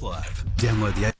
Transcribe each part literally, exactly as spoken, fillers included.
Live. Download the app.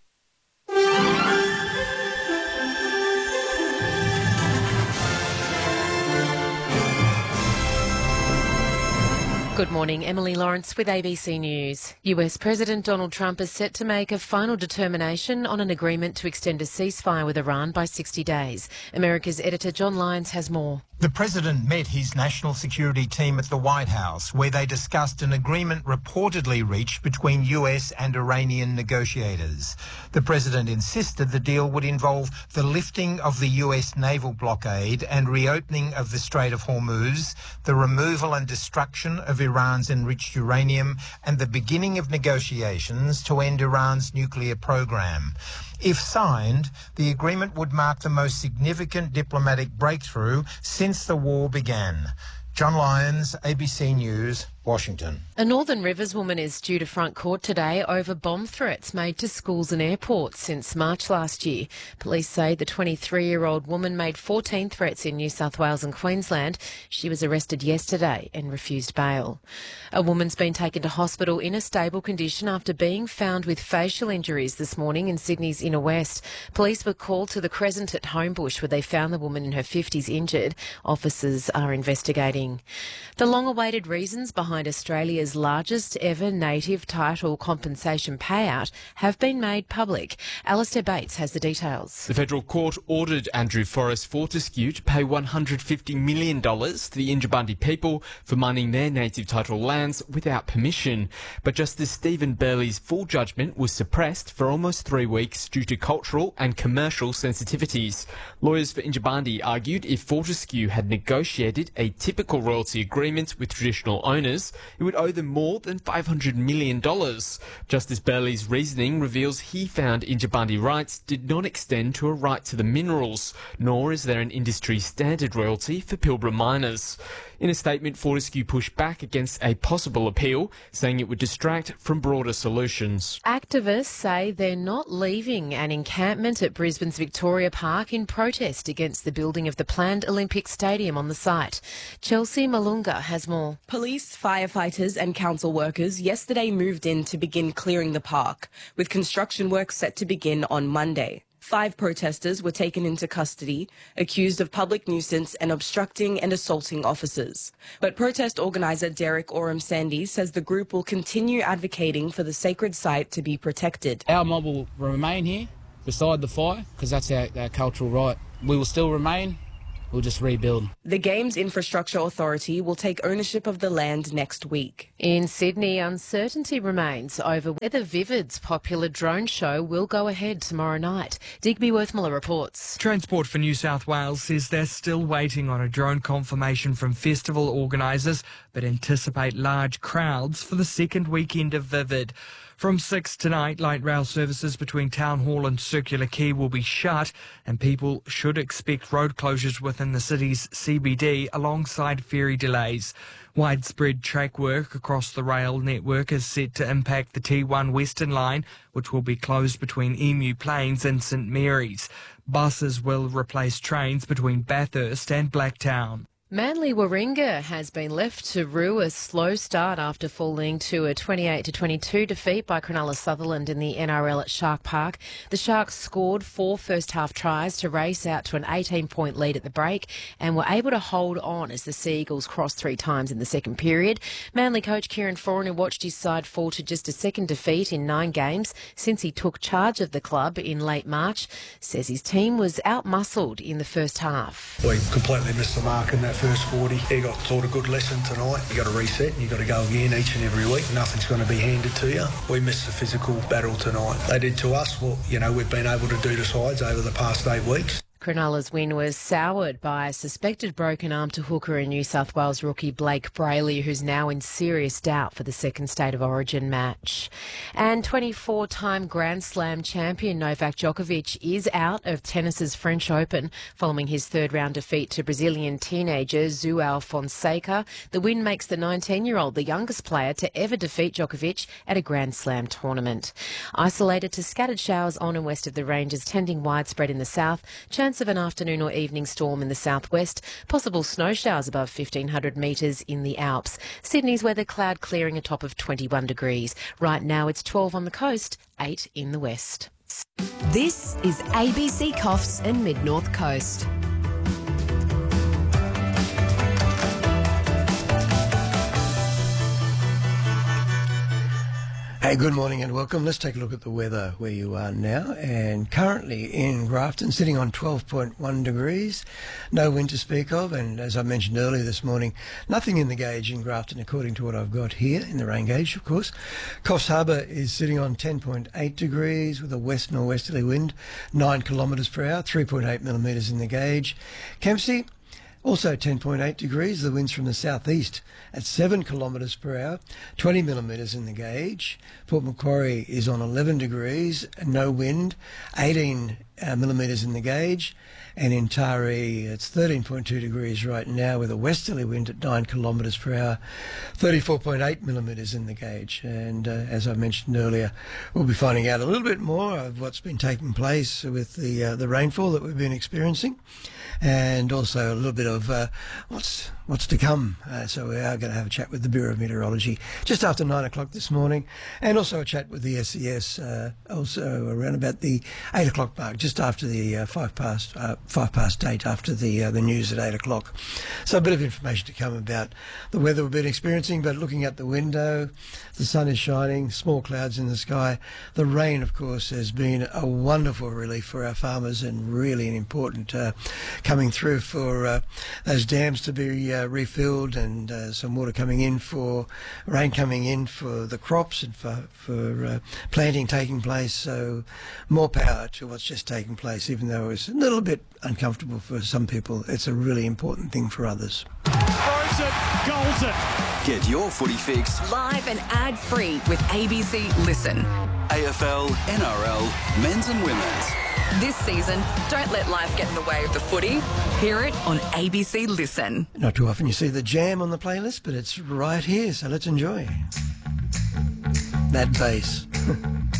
Good morning, Emily Lawrence with A B C News. U S President Donald Trump is set to make a final determination on an agreement to extend a ceasefire with Iran by sixty days. America's editor John Lyons has more. The president met his national security team at the White House, where they discussed an agreement reportedly reached between U S and Iranian negotiators. The president insisted the deal would involve the lifting of the U S naval blockade and reopening of the Strait of Hormuz, the removal and destruction of Iran's enriched uranium, and the beginning of negotiations to end Iran's nuclear program. If signed, the agreement would mark the most significant diplomatic breakthrough since the war began. John Lyons, A B C News, Washington. A Northern Rivers woman is due to front court today over bomb threats made to schools and airports since March last year. Police say the twenty-three-year-old woman made fourteen threats in New South Wales and Queensland. She was arrested yesterday and refused bail. A woman's been taken to hospital in a stable condition after being found with facial injuries this morning in Sydney's inner west. Police were called to the Crescent at Homebush, where they found the woman in her fifties injured. Officers are investigating. The long-awaited reasons behind Australia's largest ever native title compensation payout have been made public. Alistair Bates has the details. The federal court ordered Andrew Forrest Fortescue to pay one hundred fifty million dollars to the Yindjibarndi people for mining their native title lands without permission. But Justice Stephen Burley's full judgment was suppressed for almost three weeks due to cultural and commercial sensitivities. Lawyers for Yindjibarndi argued if Fortescue had negotiated a typical royalty agreement with traditional owners, it would owe them more than five hundred million dollars. Justice Burley's reasoning reveals he found Yindjibarndi rights did not extend to a right to the minerals, nor is there an industry standard royalty for Pilbara miners. In a statement, Fortescue pushed back against a possible appeal, saying it would distract from broader solutions. Activists say they're not leaving an encampment at Brisbane's Victoria Park in protest against the building of the planned Olympic Stadium on the site. Chelsea Malunga has more. Police, firefighters and council workers yesterday moved in to begin clearing the park, with construction work set to begin on Monday. Five protesters were taken into custody, accused of public nuisance and obstructing and assaulting officers. But protest organiser Derek Oram-Sandy says the group will continue advocating for the sacred site to be protected. Our mob will remain here beside the fire because that's our, our cultural right. We will still remain. We'll just rebuild. The Games Infrastructure Authority will take ownership of the land next week. In Sydney, uncertainty remains over whether Vivid's popular drone show will go ahead tomorrow night. Digby Worthmiller reports. Transport for New South Wales says they're still waiting on a drone confirmation from festival organisers, but anticipate large crowds for the second weekend of Vivid. From six tonight, light rail services between Town Hall and Circular Quay will be shut, and people should expect road closures within the city's C B D alongside ferry delays. Widespread track work across the rail network is set to impact the T one Western Line, which will be closed between Emu Plains and St Mary's. Buses will replace trains between Bathurst and Blacktown. Manly Warringah has been left to rue a slow start after falling to a twenty-eight to twenty-two defeat by Cronulla Sutherland in the N R L at Shark Park. The Sharks scored four first-half tries to race out to an eighteen-point lead at the break and were able to hold on as the Sea Eagles crossed three times in the second period. Manly coach Kieran Foran, who watched his side fall to just a second defeat in nine games since he took charge of the club in late March, says his team was out-muscled in the first half. We completely missed the mark in that first forty. You got taught a good lesson tonight. You got to reset and you got to go again each and every week. Nothing's going to be handed to you. We missed the physical battle tonight. They did to us what, you know, we've been able to do to sides over the past eight weeks. Cronulla's win was soured by a suspected broken arm to hooker and New South Wales rookie Blake Brayley, who's now in serious doubt for the second State of Origin match. And twenty-four-time Grand Slam champion Novak Djokovic is out of tennis's French Open following his third-round defeat to Brazilian teenager João Fonseca. The win makes the nineteen-year-old the youngest player to ever defeat Djokovic at a Grand Slam tournament. Isolated to scattered showers on and west of the ranges, tending widespread in the south. Chance chance of an afternoon or evening storm in the southwest, possible snow showers above fifteen hundred metres in the Alps. Sydney's weather cloud clearing a top of twenty-one degrees. Right now it's twelve on the coast, eight in the west. This is A B C Coffs and Mid-North Coast. Hey, good morning and welcome. Let's take a look at the weather where you are now. And currently in Grafton, sitting on twelve point one degrees, no wind to speak of. And as I mentioned earlier this morning, nothing in the gauge in Grafton according to what I've got here in the rain gauge, of course. Coffs Harbour is sitting on ten point eight degrees with a west norwesterly wind, nine kilometres per hour, three point eight millimetres in the gauge. Kempsey, also ten point eight degrees, the winds from the southeast at seven kilometres per hour, twenty millimetres in the gauge. Port Macquarie is on eleven degrees, no wind, eighteen uh, millimetres in the gauge. And in Taree, it's thirteen point two degrees right now with a westerly wind at nine kilometres per hour, thirty-four point eight millimetres in the gauge. And uh, as I mentioned earlier, we'll be finding out a little bit more of what's been taking place with the uh, the rainfall that we've been experiencing, and also a little bit of uh, what's what's to come. Uh, so we are going to have a chat with the Bureau of Meteorology just after nine o'clock this morning, and also a chat with the S E S uh, also around about the eight o'clock mark, just after the uh, five past uh, five past eight, after the uh, the news at eight o'clock. So a bit of information to come about the weather we've been experiencing. But looking at the window, the sun is shining, small clouds in the sky. The rain, of course, has been a wonderful relief for our farmers and really an important uh, coming through for uh, those dams to be uh, refilled, and uh, some water coming in for rain coming in for the crops and for, for uh, planting taking place. So more power to what's just taking place, even though it's a little bit uncomfortable for some people. It's a really important thing for others. Throws it, goals it. Get your footy fix Live and ad-free with A B C Listen. A F L, N R L, men's and women's. This season, don't let life get in the way of the footy. Hear it on A B C Listen. Not too often you see the Jam on the playlist, but it's right here, so let's enjoy that bass.